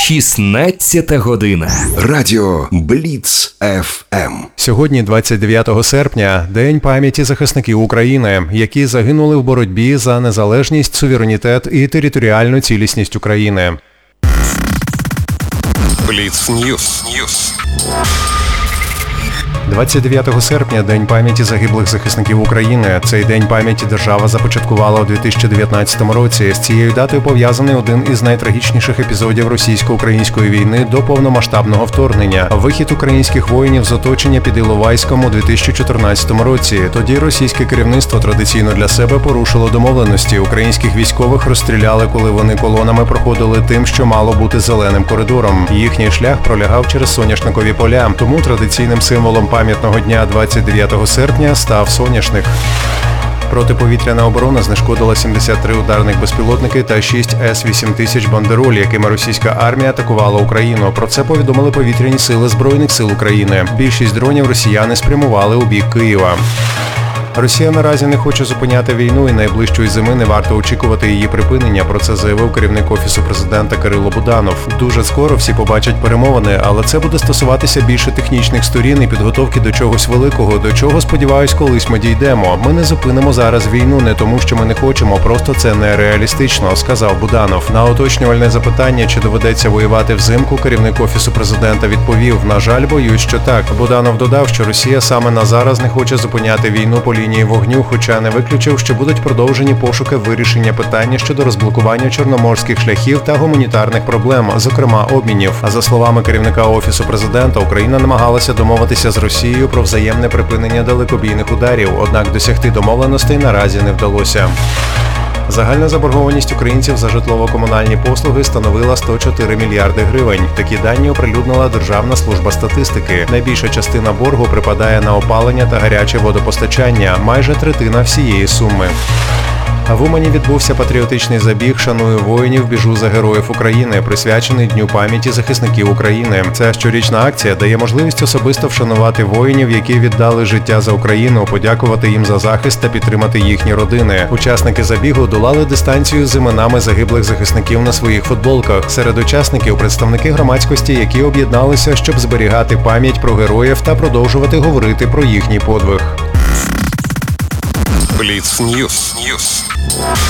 16 година. Радіо Бліц ФМ. Сьогодні, 29 серпня, День пам'яті захисників України, які загинули в боротьбі за незалежність, суверенітет і територіальну цілісність України. Бліц Ньюс. 29 серпня – День пам'яті загиблих захисників України. Цей День пам'яті держава започаткувала у 2019 році. З цією датою пов'язаний один із найтрагічніших епізодів російсько-української війни до повномасштабного вторгнення – вихід українських воїнів з оточення під Іловайськом у 2014 році. Тоді російське керівництво традиційно для себе порушило домовленості. Українських військових розстріляли, коли вони колонами проходили тим, що мало бути зеленим коридором. Їхній шлях пролягав через соняшникові поля. Тому традиційним символом пам'ятного дня 29 серпня став соняшник. Протиповітряна оборона знешкодила 73 ударних безпілотники та 6 С-8000 «Бандероль», якими російська армія атакувала Україну. Про це повідомили повітряні сили Збройних сил України. Більшість дронів росіяни спрямували у бік Києва. Росія наразі не хоче зупиняти війну і найближчої зими не варто очікувати її припинення, про це заявив керівник Офісу президента Кирило Буданов. Дуже скоро всі побачать перемовини, але це буде стосуватися більше технічних сторін і підготовки до чогось великого, до чого, сподіваюсь, колись ми дійдемо. Ми не зупинимо зараз війну не тому, що ми не хочемо, просто це нереалістично, сказав Буданов. На уточнювальне запитання, чи доведеться воювати взимку, керівник Офісу президента відповів: на жаль, боюсь, що так. Буданов додав, що Росія саме на зараз не хоче зупиняти війну по лінії вогню, хоча не виключив, що будуть продовжені пошуки вирішення питання щодо розблокування чорноморських шляхів та гуманітарних проблем, зокрема обмінів. А за словами керівника Офісу президента, Україна намагалася домовитися з Росією про взаємне припинення далекобійних ударів, однак досягти домовленостей наразі не вдалося. Загальна заборгованість українців за житлово-комунальні послуги становила 104 мільярди гривень. Такі дані оприлюднила Державна служба статистики. Найбільша частина боргу припадає на опалення та гаряче водопостачання – майже третина всієї суми. А в Умані відбувся патріотичний забіг «Шаную воїнів, біжу за героїв України», присвячений Дню пам'яті захисників України. Ця щорічна акція дає можливість особисто вшанувати воїнів, які віддали життя за Україну, подякувати їм за захист та підтримати їхні родини. Учасники забігу долали дистанцію з іменами загиблих захисників на своїх футболках. Серед учасників – представники громадськості, які об'єдналися, щоб зберігати пам'ять про героїв та продовжувати говорити про їхній подвиг. Бліц Ньюс.